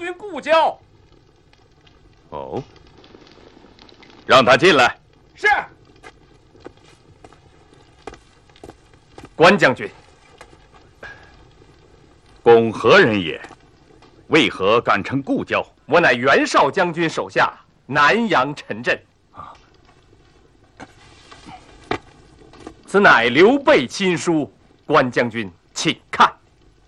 军故交。 哦，让他进来。 是。 关将军， 公何人也？为何敢称故交？ 我乃袁绍将军手下南阳陈震。此乃刘备亲书，关将军